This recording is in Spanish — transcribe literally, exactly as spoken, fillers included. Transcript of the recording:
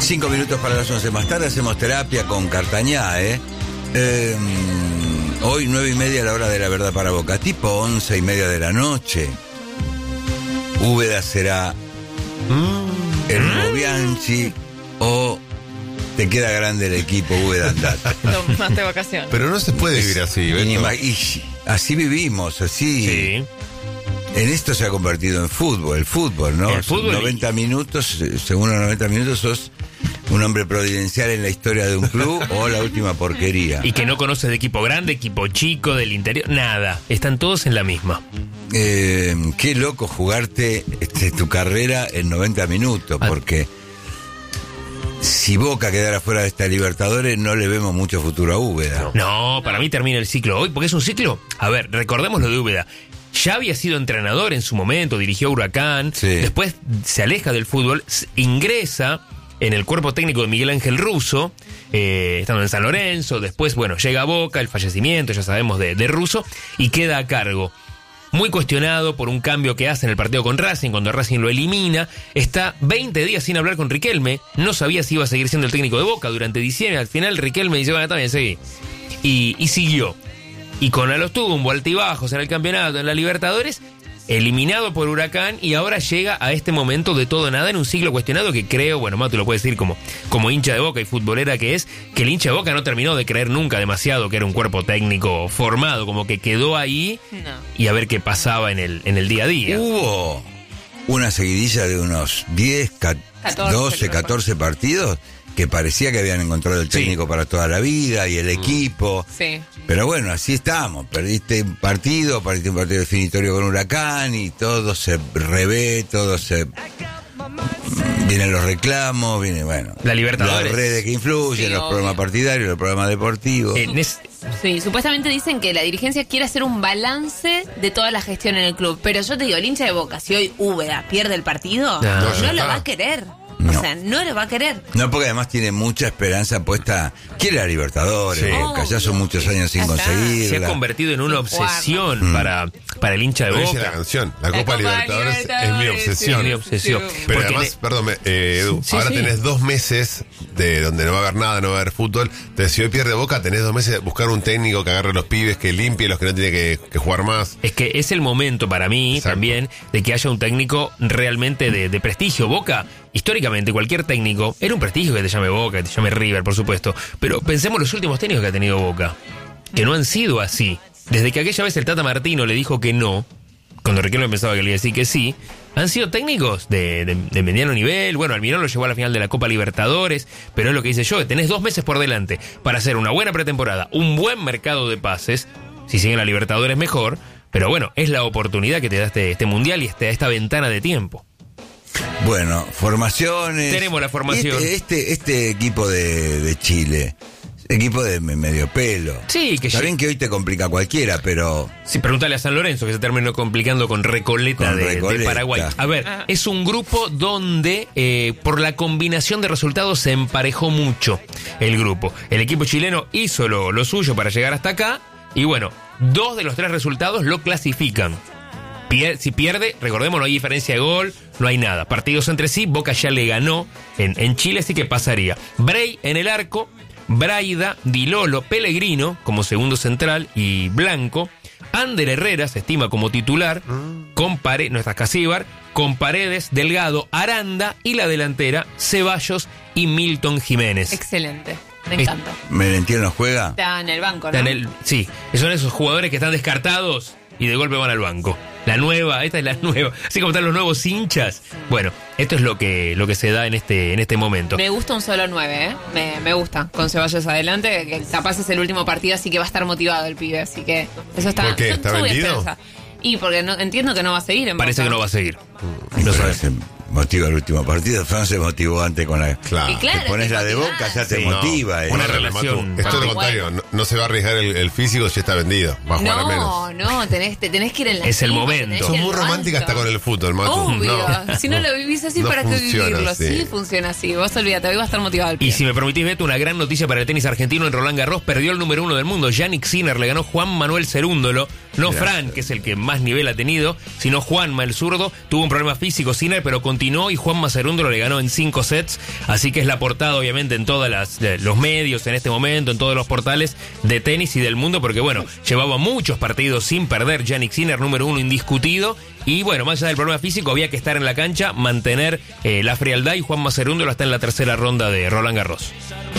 Cinco minutos para las once. Más tarde hacemos terapia con Cartañá, ¿eh? eh hoy nueve y media a la hora de la verdad para Boca. Tipo once y media de la noche. Úbeda será mm. el nuevo Bianchi o te queda grande el equipo, Úbeda, andate. Tomaste vacaciones. Pero no se puede vivir así, y, y así vivimos, así. Sí. En esto se ha convertido en fútbol, el fútbol, ¿no? El fútbol noventa y... minutos, según los noventa minutos, sos un hombre providencial en la historia de un club o la última porquería. Y que no conoces de equipo grande, equipo chico, del interior, nada. Están todos en la misma. Eh, qué loco jugarte este, tu carrera en noventa minutos, porque si Boca quedara fuera de esta Libertadores no le vemos mucho futuro a Úbeda. No, para mí termina el ciclo hoy, porque es un ciclo. A ver, recordemos lo de Úbeda. Ya había sido entrenador en su momento, dirigió a Huracán, sí. Después se aleja del fútbol, ingresa en el cuerpo técnico de Miguel Ángel Russo, eh, estando en San Lorenzo, después, bueno, llega a Boca, el fallecimiento, ya sabemos, de, de Russo, y queda a cargo. Muy cuestionado por un cambio que hace en el partido con Racing, cuando Racing lo elimina, está veinte días sin hablar con Riquelme, no sabía si iba a seguir siendo el técnico de Boca durante diciembre, al final Riquelme dice, bueno, también seguí, y, y siguió. Y con a los tumbos, altibajos en el campeonato, en la Libertadores, eliminado por Huracán y ahora llega a este momento de todo nada en un ciclo cuestionado que creo, bueno, Matu lo puede decir como, como hincha de Boca y futbolera que es, que el hincha de Boca no terminó de creer nunca demasiado que era un cuerpo técnico formado, como que quedó ahí no. Y a ver qué pasaba en el, en el día a día. Hubo una seguidilla de unos diez, doce, catorce partidos que parecía que habían encontrado el técnico sí. para toda la vida y el equipo. Sí. Pero bueno, así estamos. Perdiste un partido, perdiste un partido definitorio con Huracán y todo se revé, todo se... Vienen los reclamos, viene, bueno... La Libertadores. Las redes que influyen, sí, los obvio. Programas partidarios, los programas deportivos. Eh, es... Sí, supuestamente dicen que la dirigencia quiere hacer un balance de toda la gestión en el club. Pero yo te digo, el hincha de Boca, si hoy Úbeda pierde el partido, no, no, no lo va a querer. No. O sea, no lo va a querer. No, porque además tiene mucha esperanza puesta. Quiere la Libertadores, sí. Boca, ya son muchos años sin conseguirla. Se ha convertido en una obsesión mm. para, para el hincha de Boca. Dice la canción, la, la Copa, Copa Libertadores, Libertadores es mi obsesión. Es mi obsesión. Pero porque además, le... perdón, eh, Edu, sí, ahora sí. tenés dos meses de donde no va a haber nada, no va a haber fútbol. Entonces, si hoy pierde Boca, tenés dos meses de buscar un técnico que agarre a los pibes, que limpie los que no tiene que, que jugar más. Es que es el momento para mí Exacto. también de que haya un técnico realmente de, de prestigio. Boca, históricamente, cualquier técnico, era un prestigio que te llame Boca, que te llame River, por supuesto. Pero pensemos los últimos técnicos que ha tenido Boca, que no han sido así. Desde que aquella vez el Tata Martino le dijo que no, cuando Riquelme pensaba que le iba a decir que sí, han sido técnicos de, de, de mediano nivel. Bueno, Almirón lo llevó a la final de la Copa Libertadores, pero es lo que dice yo, tenés dos meses por delante para hacer una buena pretemporada, un buen mercado de pases, si siguen la Libertadores mejor, pero bueno, es la oportunidad que te da este, este mundial y este, esta ventana de tiempo. Bueno, formaciones. Tenemos la formación. Este, este, este equipo de, de Chile, equipo de medio pelo. Sí, que Está bien que hoy te complica cualquiera, pero... Sí, pregúntale a San Lorenzo, que se terminó complicando con Recoleta, con de, Recoleta. de Paraguay. A ver, ah. es un grupo donde, eh, por la combinación de resultados, se emparejó mucho el grupo. El equipo chileno hizo lo, lo suyo para llegar hasta acá, y bueno, dos de los tres resultados lo clasifican. Pier- si pierde, recordemos, no hay diferencia de gol, no hay nada. Partidos entre sí, Boca ya le ganó en, en Chile, así que pasaría. Bray en el arco, Braida, Di Lolo, Pellegrino como segundo central y Blanco. Ander Herrera se estima como titular, mm. con Pare- no está Casíbar, con Paredes, Delgado, Aranda y la delantera Ceballos y Milton Jiménez. Excelente. Me encanta. ¿Merentiel no juega? Está en el banco, ¿no? Está en el, sí, son esos jugadores que están descartados y de golpe van al banco. La nueva, esta es la nueva. Así como están los nuevos hinchas. Bueno, esto es lo que, lo que se da en este, en este momento. Me gusta un solo nueve, ¿eh? Me, me gusta. Con Ceballos adelante, que capaz es el último partido, así que va a estar motivado el pibe. Así que eso está... ¿Por qué? ¿Está vendido? Y porque no, entiendo que no va a seguir en Parece Boca. que no va a seguir. Mm. No sabes. Motiva el último partido. Fran se motivó antes con la... Claro. claro te pones la de Boca, ya te sí, motiva. No, una relación. Esto es lo contrario. No, no se va a arriesgar el, el físico si está vendido. Va a jugar no, a menos. No, no, tenés, te tenés que ir en la Es cima, el momento. Sos muy romántica hasta con el fútbol, Matu. Obvio. No. Si no lo vivís así, No ¿para qué vivirlo? así. Sí, funciona así. Vos olvídate, hoy va a estar motivado el pibe. Y si me permitís, Beto, una gran noticia para el tenis argentino en Roland Garros. Perdió el número uno del mundo. Yannick Sinner le ganó Juan Manuel Cerúndolo. No Gracias. Fran, que es el que más nivel ha tenido, sino Juanma, el zurdo. Tuvo un problema físico Sinner, pero continuó continuó y Juan Macerundo le ganó en cinco sets, así que es la portada obviamente en todos los medios en este momento, en todos los portales de tenis y del mundo, porque bueno, llevaba muchos partidos sin perder Jannik Sinner, número uno indiscutido, y bueno, más allá del problema físico, había que estar en la cancha, mantener eh, la frialdad, y Juan Macerundo está en la tercera ronda de Roland Garros.